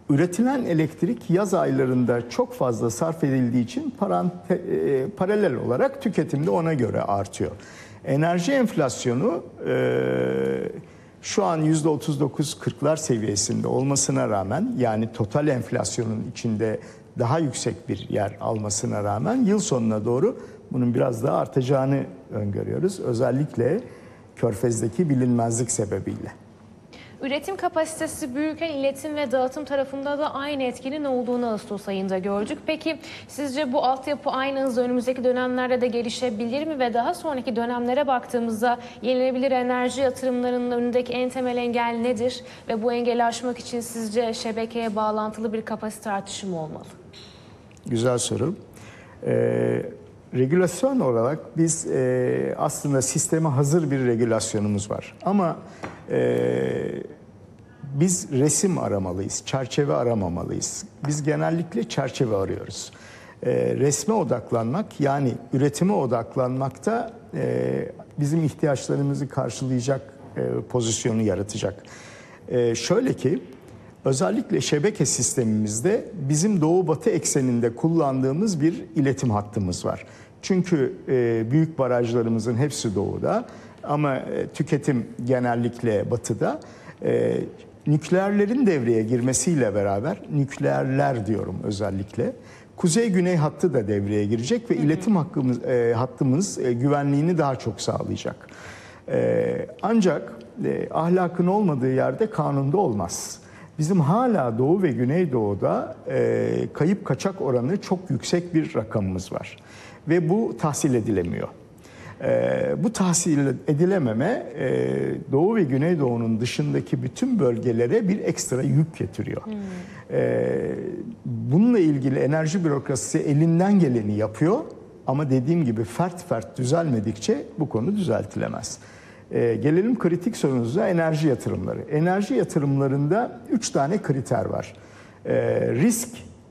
üretilen elektrik yaz aylarında çok fazla sarf edildiği için paralel olarak tüketim de ona göre artıyor. Enerji enflasyonu şu an %39-40'lar seviyesinde olmasına rağmen, yani total enflasyonun içinde daha yüksek bir yer almasına rağmen yıl sonuna doğru bunun biraz daha artacağını öngörüyoruz. Özellikle Körfez'deki bilinmezlik sebebiyle. Üretim kapasitesi büyürken iletim ve dağıtım tarafında da aynı etkinin olduğunu Ağustos ayında gördük. Peki sizce bu altyapı aynı hızla önümüzdeki dönemlerde de gelişebilir mi? Ve daha sonraki dönemlere baktığımızda yenilenebilir enerji yatırımlarının önündeki en temel engel nedir? Ve bu engeli aşmak için sizce şebekeye bağlantılı bir kapasite artışı mı olmalı? Güzel soru. Regülasyon olarak biz aslında sisteme hazır bir regülasyonumuz var. Ama biz resim aramalıyız, çerçeve aramamalıyız. Biz genellikle çerçeve arıyoruz. Resme odaklanmak, yani üretime odaklanmak da bizim ihtiyaçlarımızı karşılayacak pozisyonu yaratacak. Şöyle ki, özellikle şebeke sistemimizde bizim doğu-batı ekseninde kullandığımız bir iletim hattımız var. Çünkü büyük barajlarımızın hepsi doğuda ama tüketim genellikle batıda. Nükleerlerin devreye girmesiyle beraber, nükleerler diyorum özellikle, kuzey-güney hattı da devreye girecek ve iletim hattımız güvenliğini daha çok sağlayacak. Ancak ahlakın olmadığı yerde kanunda olmaz. Bizim hala Doğu ve Güneydoğu'da kayıp kaçak oranı çok yüksek bir rakamımız var. Ve bu tahsil edilemiyor. Bu tahsil edilememe Doğu ve Güneydoğu'nun dışındaki bütün bölgelere bir ekstra yük getiriyor. Bununla ilgili enerji bürokrasisi elinden geleni yapıyor ama dediğim gibi fert fert düzelmedikçe bu konu düzeltilemez. Gelelim kritik sorunuza, enerji yatırımları. Enerji yatırımlarında 3 tane kriter var. Risk,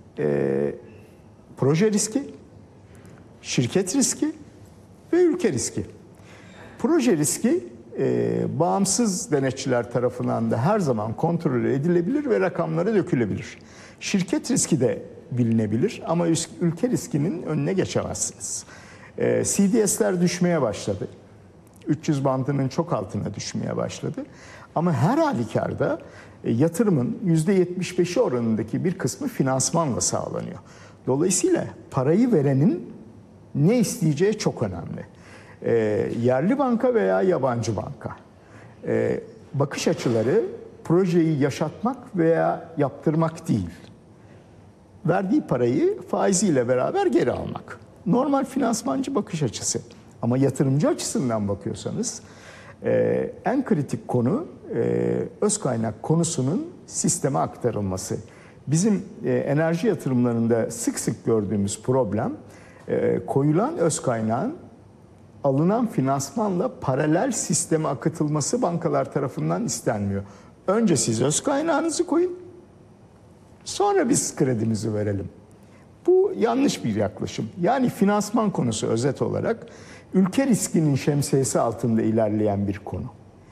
proje riski, şirket riski ve ülke riski. Proje riski bağımsız denetçiler tarafından da her zaman kontrol edilebilir ve rakamlara dökülebilir. Şirket riski de bilinebilir ama ülke riskinin önüne geçemezsiniz. CDS'ler düşmeye başladı. 300 bandının çok altına düşmeye başladı. Ama her halükarda yatırımın %75'i oranındaki bir kısmı finansmanla sağlanıyor. Dolayısıyla parayı verenin ne isteyeceği çok önemli. Yerli banka veya yabancı banka. Bakış açıları projeyi yaşatmak veya yaptırmak değil. Verdiği parayı faiziyle beraber geri almak. Normal finansmancı bakış açısı. Ama yatırımcı açısından bakıyorsanız en kritik konu öz kaynak konusunun sisteme aktarılması. Bizim enerji yatırımlarında sık sık gördüğümüz problem koyulan öz kaynağın alınan finansmanla paralel sisteme akıtılması bankalar tarafından istenmiyor. Önce siz öz kaynağınızı koyun, sonra biz kredimizi verelim. Bu yanlış bir yaklaşım. Yani finansman konusu özet olarak ülke riskinin şemsiyesi altında ilerleyen bir konu.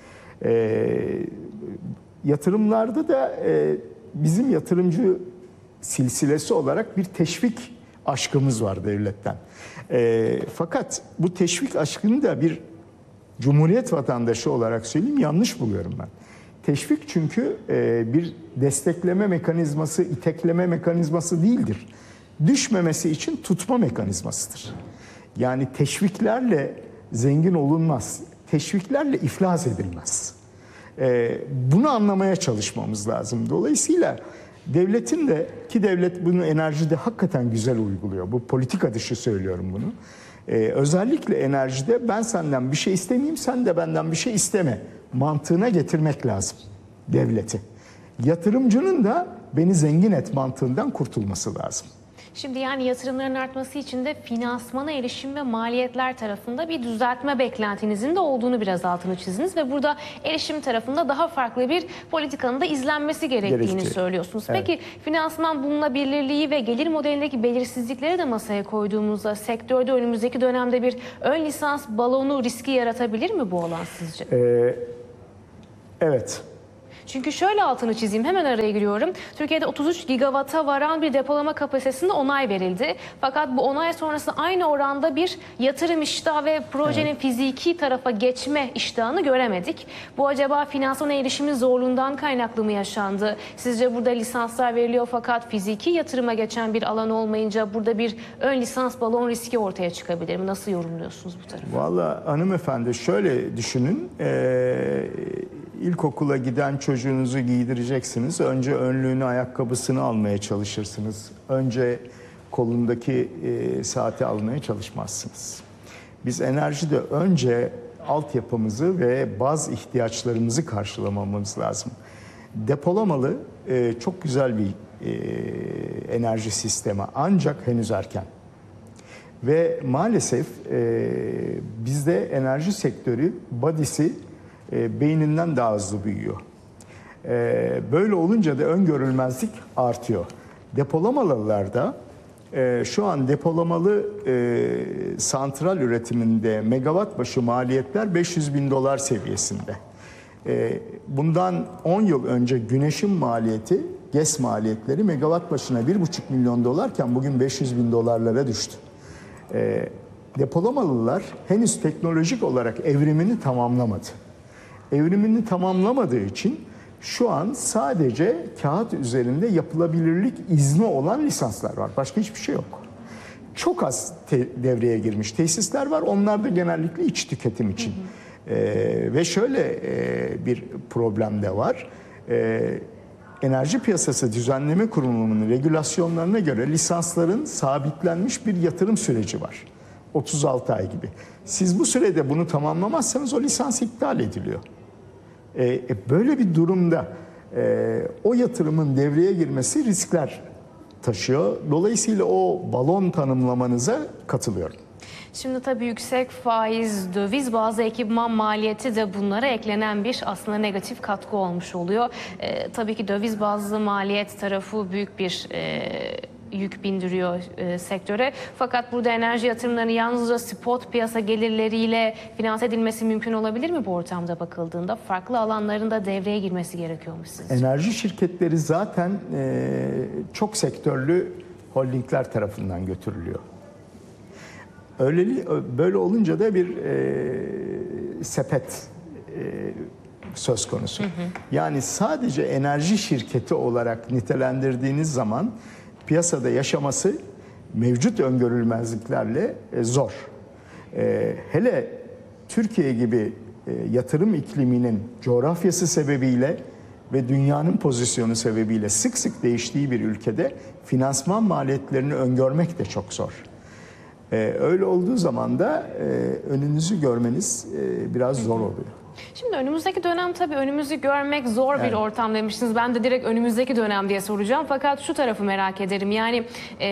Yatırımlarda da bizim yatırımcı silsilesi olarak bir teşvik aşkımız var devletten. Fakat bu teşvik aşkını da bir Cumhuriyet vatandaşı olarak söyleyeyim, yanlış buluyorum ben. Teşvik çünkü bir destekleme mekanizması, itekleme mekanizması değildir. Düşmemesi için tutma mekanizmasıdır. Yani teşviklerle zengin olunmaz, teşviklerle iflas edilmez. Bunu anlamaya çalışmamız lazım. Dolayısıyla devletin de, ki devlet bunu enerjide hakikaten güzel uyguluyor. Bu politika dışı söylüyorum bunu. Özellikle enerjide ben senden bir şey istemeyeyim, sen de benden bir şey isteme mantığına getirmek lazım devleti. Yatırımcının da beni zengin et mantığından kurtulması lazım. Şimdi yani yatırımların artması için de finansmana erişim ve maliyetler tarafında bir düzeltme beklentinizin de olduğunu biraz altını çizdiniz ve burada erişim tarafında daha farklı bir politikanın da izlenmesi gerektiğini söylüyorsunuz. Evet. Peki finansman bulunabilirliği ve gelir modelindeki belirsizlikleri de masaya koyduğumuzda sektörde önümüzdeki dönemde bir ön lisans balonu riski yaratabilir mi bu olan sizce? Evet. Çünkü şöyle altını çizeyim, hemen araya giriyorum. Türkiye'de 33 gigawata varan bir depolama kapasitesinde onay verildi. Fakat bu onay sonrası aynı oranda bir yatırım iştahı ve projenin fiziki tarafa geçme iştahını göremedik. Bu acaba finansmana erişimin zorluğundan kaynaklı mı yaşandı? Sizce burada lisanslar veriliyor fakat fiziki yatırıma geçen bir alan olmayınca burada bir ön lisans balon riski ortaya çıkabilir mi? Nasıl yorumluyorsunuz bu tarafı? Vallahi hanımefendi şöyle düşünün. İlkokula giden çocuğunuzu giydireceksiniz. Önce önlüğünü, ayakkabısını almaya çalışırsınız. Önce kolundaki saati almaya çalışmazsınız. Biz enerjide önce altyapımızı ve baz ihtiyaçlarımızı karşılamamız lazım. Depolamalı çok güzel bir enerji sistemi, ancak henüz erken. Ve maalesef bizde enerji sektörü body'si beyninden daha hızlı büyüyor. Böyle olunca da öngörülmezlik artıyor. Depolamalılarda şu an depolamalı santral üretiminde megawatt başı maliyetler 500 bin dolar seviyesinde. Bundan 10 yıl önce güneşin maliyeti, GES maliyetleri megawatt başına 1,5 milyon dolarken bugün 500 bin dolarlara düştü. Depolamalılar henüz teknolojik olarak evrimini tamamlamadı. Evrimini tamamlamadığı için şu an sadece kağıt üzerinde yapılabilirlik izni olan lisanslar var. Başka hiçbir şey yok. Çok az devreye girmiş tesisler var. Onlar da genellikle iç tüketim için. Ve şöyle bir problem de var. Enerji Piyasası Düzenleme Kurulu'nun regülasyonlarına göre lisansların sabitlenmiş bir yatırım süreci var. 36 ay gibi. Siz bu sürede bunu tamamlamazsanız o lisans iptal ediliyor. Böyle bir durumda o yatırımın devreye girmesi riskler taşıyor. Dolayısıyla o balon tanımlamanıza katılıyorum. Şimdi tabii yüksek faiz, döviz bazı ekipman maliyeti de bunlara eklenen bir aslında negatif katkı olmuş oluyor. Tabii ki döviz bazlı maliyet tarafı büyük bir yük bindiriyor sektöre. Fakat burada enerji yatırımlarının yalnızca spot piyasa gelirleriyle finanse edilmesi mümkün olabilir mi bu ortamda bakıldığında? Farklı alanlarında devreye girmesi gerekiyormuş sizce? Enerji şirketleri zaten çok sektörlü holdingler tarafından götürülüyor. Böyle olunca da bir sepet söz konusu. Yani sadece enerji şirketi olarak nitelendirdiğiniz zaman piyasada yaşaması mevcut öngörülmezliklerle zor. Hele Türkiye gibi yatırım ikliminin coğrafyası sebebiyle ve dünyanın pozisyonu sebebiyle sık sık değiştiği bir ülkede finansman maliyetlerini öngörmek de çok zor. Öyle olduğu zaman da önünüzü görmeniz biraz zor oluyor. Şimdi önümüzdeki dönem tabii önümüzü görmek zor bir ortam demiştiniz. Ben de direkt önümüzdeki dönem diye soracağım. Fakat şu tarafı merak ederim. Yani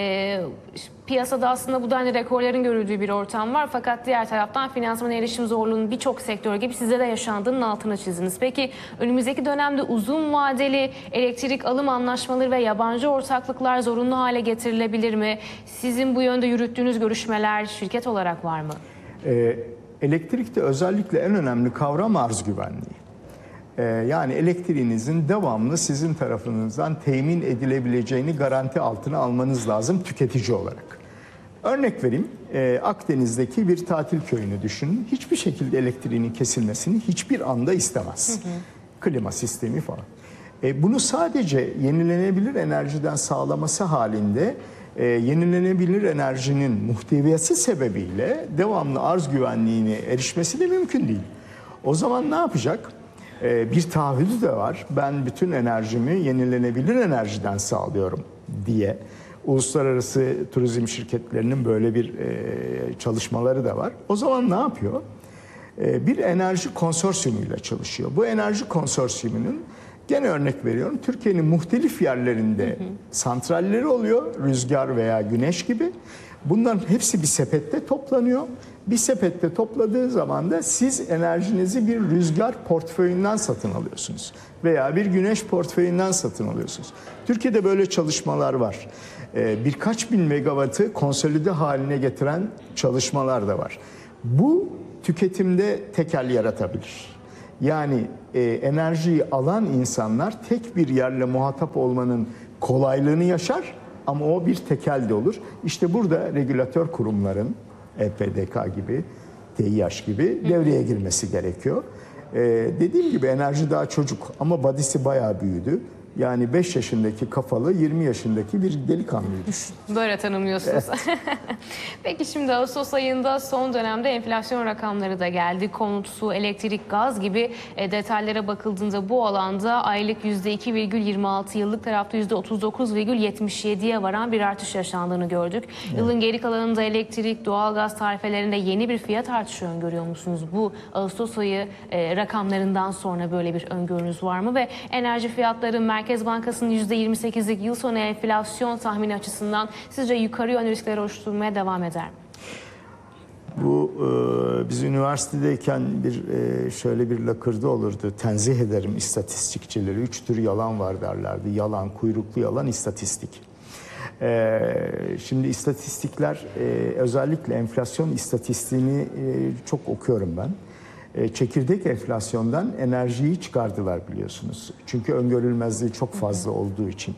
piyasada aslında bu da hani rekorların görüldüğü bir ortam var. Fakat diğer taraftan finansman erişim zorluğunun birçok sektör gibi size de yaşandığının altına çizdiniz. Peki önümüzdeki dönemde uzun vadeli elektrik alım anlaşmaları ve yabancı ortaklıklar zorunlu hale getirilebilir mi? Sizin bu yönde yürüttüğünüz görüşmeler şirket olarak var mı? Elektrikte özellikle en önemli kavram arz güvenliği. Yani elektriğinizin devamlı sizin tarafınızdan temin edilebileceğini garanti altına almanız lazım tüketici olarak. Örnek vereyim, Akdeniz'deki bir tatil köyünü düşünün. Hiçbir şekilde elektriğinin kesilmesini hiçbir anda istemez. Klima sistemi falan. Bunu sadece yenilenebilir enerjiden sağlaması halinde yenilenebilir enerjinin muhteviyatı sebebiyle devamlı arz güvenliğine erişmesi de mümkün değil. O zaman ne yapacak? Bir taahhüdü de var. Ben bütün enerjimi yenilenebilir enerjiden sağlıyorum diye. Uluslararası turizm şirketlerinin böyle bir çalışmaları da var. O zaman ne yapıyor? Bir enerji konsorsiyumuyla çalışıyor. Bu enerji konsorsiyumunun, gene örnek veriyorum, Türkiye'nin muhtelif yerlerinde santralleri oluyor, rüzgar veya güneş gibi. Bunların hepsi bir sepette toplanıyor. Bir sepette topladığı zaman da siz enerjinizi bir rüzgar portföyünden satın alıyorsunuz. Veya bir güneş portföyünden satın alıyorsunuz. Türkiye'de böyle çalışmalar var. Birkaç bin megawattı konsolide haline getiren çalışmalar da var. Bu tüketimde tekel yaratabilir. Yani enerjiyi alan insanlar tek bir yerle muhatap olmanın kolaylığını yaşar ama o bir tekelde olur. İşte burada regülatör kurumların EPDK gibi, TİH gibi devreye girmesi gerekiyor. Dediğim gibi enerji daha çocuk ama body'si bayağı büyüdü. Yani 5 yaşındaki kafalı 20 yaşındaki bir delikanlıyı düşün. Böyle tanımlıyorsunuz. Evet. Peki şimdi Ağustos ayında son dönemde enflasyon rakamları da geldi. Konut, su, elektrik, gaz gibi detaylara bakıldığında bu alanda aylık %2,26, yıllık tarafta %39,77'ye varan bir artış yaşandığını gördük. Evet. Yılın geri kalanında elektrik, doğalgaz tarifelerinde yeni bir fiyat artışı öngörüyor musunuz? Bu Ağustos ayı rakamlarından sonra böyle bir öngörünüz var mı? Ve enerji fiyatları Merkez Bankası'nın %28'lik yıl sonu enflasyon tahmini açısından sizce yukarı yönlü riskler oluşturmaya devam eder mi? Bu biz üniversitedeyken şöyle bir lakırdı olurdu. Tenzih ederim istatistikçileri. 3 tür yalan var derlerdi. Yalan, kuyruklu yalan, istatistik. Şimdi istatistikler, özellikle enflasyon istatistiğini çok okuyorum ben. Çekirdek enflasyondan enerjiyi çıkardılar biliyorsunuz. Çünkü öngörülmezliği çok fazla olduğu için.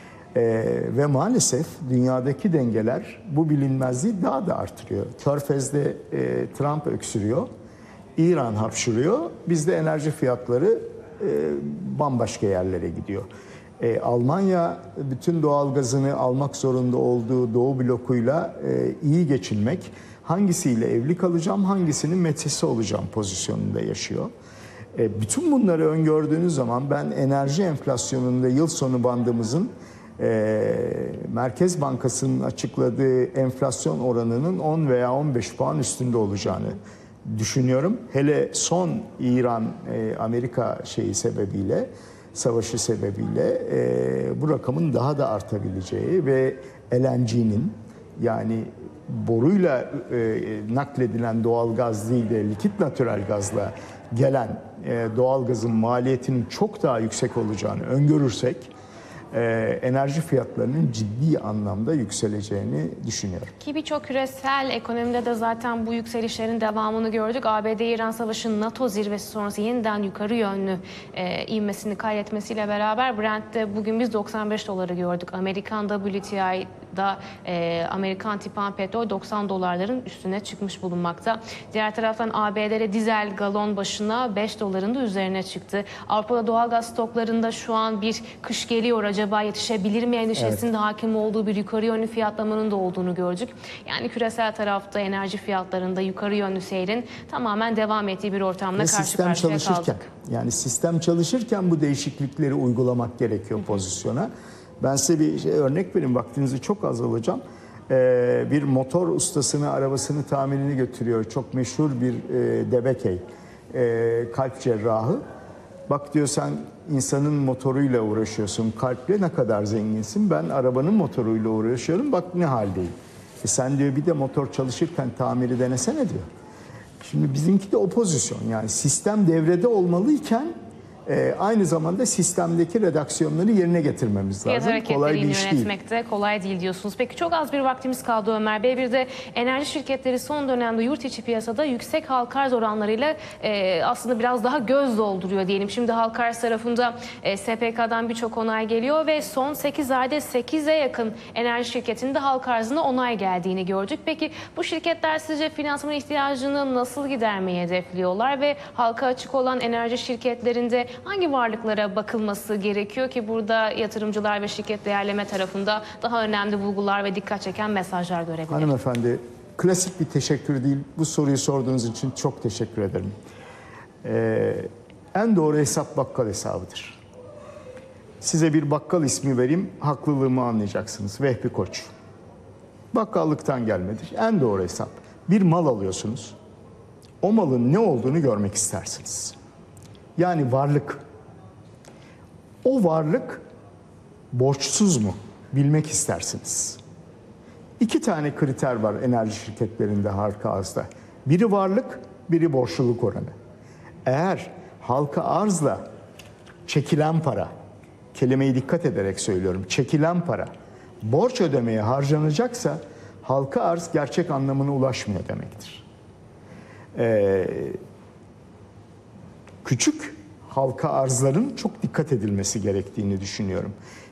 Ve maalesef dünyadaki dengeler bu bilinmezliği daha da artırıyor. Körfez'de Trump öksürüyor, İran hapşırıyor, bizde enerji fiyatları bambaşka yerlere gidiyor. Almanya bütün doğalgazını almak zorunda olduğu Doğu blokuyla iyi geçinmek, hangisiyle evli kalacağım, hangisinin metresi olacağım pozisyonunda yaşıyor. Bütün bunları öngördüğünüz zaman ben enerji enflasyonunda yıl sonu bandımızın Merkez Bankası'nın açıkladığı enflasyon oranının 10 veya 15 puan üstünde olacağını düşünüyorum. Hele son İran-Amerika sebebiyle, savaşı sebebiyle bu rakamın daha da artabileceği ve LNG'nin, yani boruyla nakledilen doğal gaz değil de likit natürel gazla gelen doğal gazın maliyetinin çok daha yüksek olacağını öngörürsek enerji fiyatlarının ciddi anlamda yükseleceğini düşünüyorum. Ki birçok küresel ekonomide de zaten bu yükselişlerin devamını gördük. ABD-İran Savaşı NATO zirvesi sonrası yeniden yukarı yönlü ivmesini kaydetmesiyle beraber Brent'te bugün biz 95 doları gördük. Amerikan WTI'da Amerikan tipan petrol 90 dolarların üstüne çıkmış bulunmakta. Diğer taraftan ABD'de dizel galon başına 5 doların da üzerine çıktı. Avrupa'da doğalgaz stoklarında şu an bir kış geliyor, acaba yetişebilir mi endişesinin de hakim olduğu bir yukarı yönlü fiyatlamanın da olduğunu gördük. Yani küresel tarafta enerji fiyatlarında yukarı yönlü seyrin tamamen devam ettiği bir ortamda karşı karşıya kaldık. Yani sistem çalışırken bu değişiklikleri uygulamak gerekiyor pozisyona. Ben size bir örnek vereyim, vaktinizi çok az alacağım. Bir motor ustasını arabasını tamirini götürüyor. Çok meşhur bir Debekey kalp cerrahı. Bak diyor, sen insanın motoruyla uğraşıyorsun, kalple ne kadar zenginsin. Ben arabanın motoruyla uğraşıyorum, bak ne haldeyim. Sen diyor bir de motor çalışırken tamiri denesene diyor. Şimdi bizimki de o pozisyon, yani sistem devrede olmalıyken aynı zamanda sistemdeki redaksiyonları yerine getirmemiz lazım. Kolay bir iş yönetmek de kolay değil diyorsunuz. Peki çok az bir vaktimiz kaldı Ömer Bey. Bir de enerji şirketleri son dönemde yurt içi piyasada yüksek halka arz oranlarıyla aslında biraz daha göz dolduruyor diyelim. Şimdi halka arz tarafında SPK'dan birçok onay geliyor ve son 8 ayda 8'e yakın enerji şirketinde halka arzına onay geldiğini gördük. Peki bu şirketler sizce finansman ihtiyacını nasıl gidermeyi hedefliyorlar ve halka açık olan enerji şirketlerinde hangi varlıklara bakılması gerekiyor ki burada yatırımcılar ve şirket değerleme tarafında daha önemli bulgular ve dikkat çeken mesajlar görebilir? Hanımefendi, klasik bir teşekkür değil. Bu soruyu sorduğunuz için çok teşekkür ederim. En doğru hesap bakkal hesabıdır. Size bir bakkal ismi vereyim, haklılığımı anlayacaksınız. Vehbi Koç. Bakkallıktan gelmedir. En doğru hesap. Bir mal alıyorsunuz. O malın ne olduğunu görmek istersiniz. Yani varlık. O varlık borçsuz mu? Bilmek istersiniz. 2 tane kriter var enerji şirketlerinde halka arzda. Biri varlık, biri borçluluk oranı. Eğer halka arzla çekilen para, kelimeyi dikkat ederek söylüyorum, çekilen para borç ödemeye harcanacaksa halka arz gerçek anlamına ulaşmıyor demektir. küçük halka arzların çok dikkat edilmesi gerektiğini düşünüyorum.